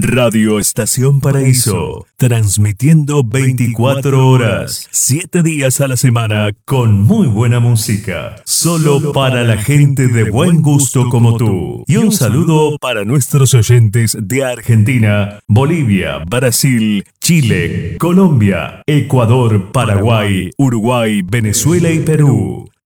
Radio Estación Paraíso, transmitiendo 24 horas, 7 días a la semana con muy buena música, solo para la gente de buen gusto como tú. Y un saludo para nuestros oyentes de Argentina, Bolivia, Brasil, Chile, Colombia, Ecuador, Paraguay, Uruguay, Venezuela y Perú.